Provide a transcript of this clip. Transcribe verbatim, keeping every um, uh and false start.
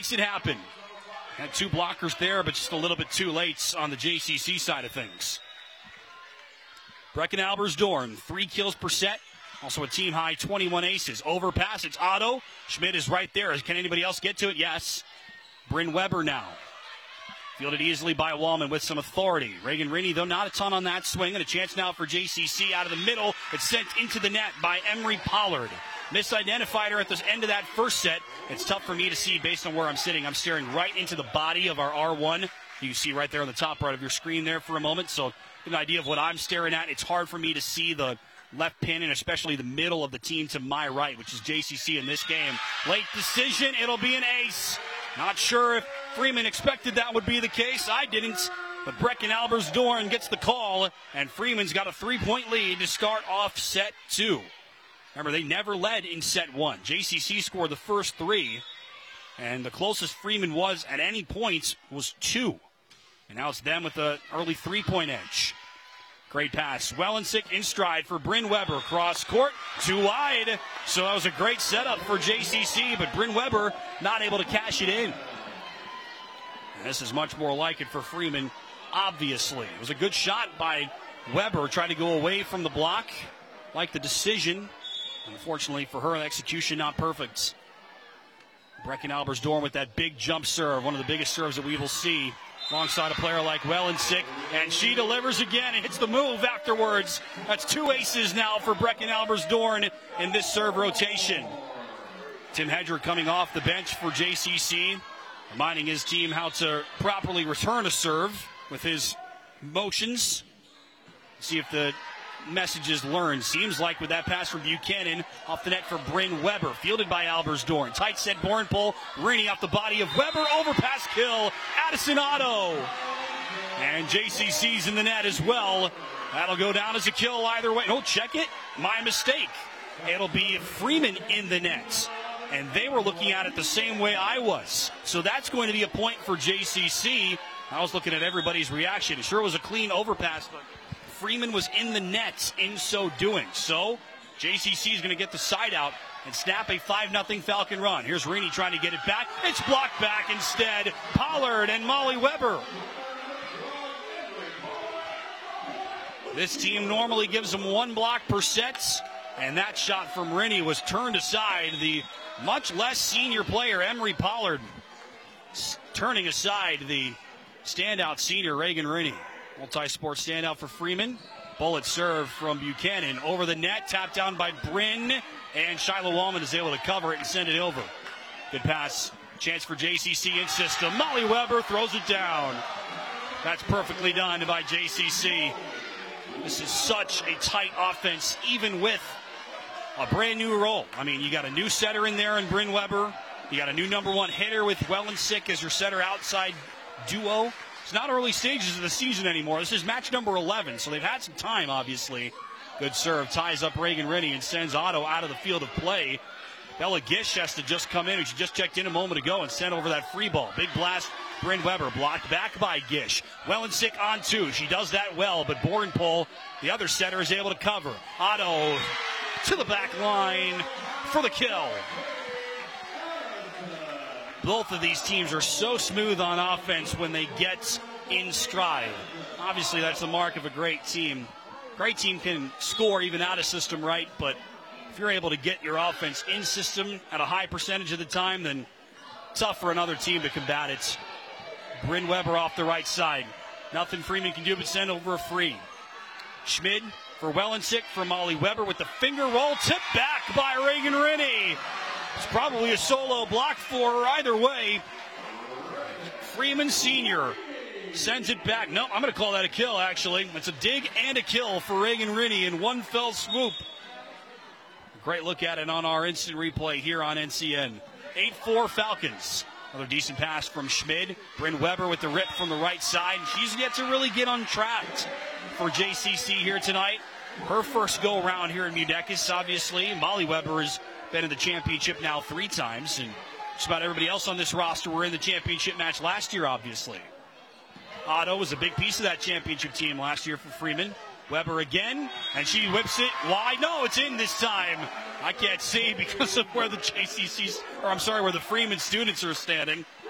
makes it happen. Had two blockers there, but just a little bit too late on the J C C side of things. Brecken Albersdorn, three kills per set. Also a team-high twenty-one aces. Overpass, it's Otto. Schmidt is right there. Can anybody else get to it? Yes. Bryn Weber now. Fielded easily by Wallman with some authority. Reagan Rinne, though, not a ton on that swing. And a chance now for J C C out of the middle. It's sent into the net by Emery Pollard. Misidentified her at the end of that first set. It's tough for me to see based on where I'm sitting. I'm staring right into the body of our R one. You can see right there on the top right of your screen there for a moment. So get an idea of what I'm staring at. It's hard for me to see the left pin and especially the middle of the team to my right, which is J C C in this game. Late decision. It'll be an ace. Not sure if Freeman expected that would be the case. I didn't. But Brecken Albersdorn gets the call, and Freeman's got a three-point lead to start off set two. Remember, they never led in set one. J C C scored the first three, and the closest Freeman was at any point was two. And now it's them with the early three-point edge. Great pass. Wellensick in stride for Bryn Weber. Cross court, too wide. So that was a great setup for J C C, but Bryn Weber not able to cash it in. And this is much more like it for Freeman, obviously. It was a good shot by Weber, trying to go away from the block. Like the decision. Unfortunately for her, the execution not perfect. Brecken Albersdorn with that big jump serve, one of the biggest serves that we will see alongside a player like Wellensick. And she delivers again and hits the move afterwards. That's two aces now for Brecken Albersdorn in this serve rotation. Tim Hedger coming off the bench for J C C, reminding his team how to properly return a serve with his motions. See if the message is learned. Seems like with that pass from Buchanan off the net for Bryn Weber, fielded by Albersdorn. Tight set Bornpole, Rinne off the body of Weber, overpass kill, Addison Otto. And J C C's in the net as well. That'll go down as a kill either way. No, check it. My mistake. It'll be Freeman in the net. And they were looking at it the same way I was. So that's going to be a point for J C C. I was looking at everybody's reaction. It sure was a clean overpass, but Freeman was in the net in so doing. So J C C is going to get the side out and snap a five nothing Falcon run. Here's Rinne trying to get it back. It's blocked back instead. Pollard and Molly Weber. This team normally gives them one block per set, and that shot from Rinne was turned aside. The much less senior player, Emery Pollard, turning aside the standout senior, Reagan Rinne. Multi-sport standout for Freeman. Bullet serve from Buchanan over the net, tapped down by Bryn, and Shiloh Wallman is able to cover it and send it over. Good pass. Chance for J C C in system. Molly Weber throws it down. That's perfectly done by J C C. This is such a tight offense, even with a brand new role. I mean, you got a new setter in there in Bryn Weber. You got a new number one hitter with Wellensick as your setter outside duo. It's not early stages of the season anymore. This is match number eleven, so they've had some time, obviously. Good serve, ties up Reagan Rinne and sends Otto out of the field of play. Bella Gish has to just come in, and she just checked in a moment ago and sent over that free ball. Big blast, Bryn Weber, blocked back by Gish. Wellensick on two. She does that well, but Bornpole, the other setter, is able to cover. Otto to the back line for the kill. Both of these teams are so smooth on offense when they get in stride. Obviously, that's the mark of a great team. Great team can score even out of system right, but if you're able to get your offense in system at a high percentage of the time, then tough for another team to combat it. Bryn Weber off the right side. Nothing Freeman can do but send over a free. Schmid for Wellensick for Molly Weber with the finger roll. Tipped back by Reagan Rinne. It's probably a solo block for her either way. Freeman Senior sends it back. No, I'm going to call that a kill, actually. It's a dig and a kill for Reagan Rinne in one fell swoop. Great look at it on our instant replay here on N C N. eight four Falcons. Another decent pass from Schmid. Bryn Weber with the rip from the right side. She's yet to really get untrapped for J C C here tonight. Her first go-around here in Mudecas, obviously. Molly Weber has been in the championship now three times, and just about everybody else on this roster were in the championship match last year, obviously. Otto was a big piece of that championship team last year for Freeman. Weber again, and she whips it wide. No, it's in this time. I can't see because of where the J C C's, or I'm sorry, where the Freeman students are standing.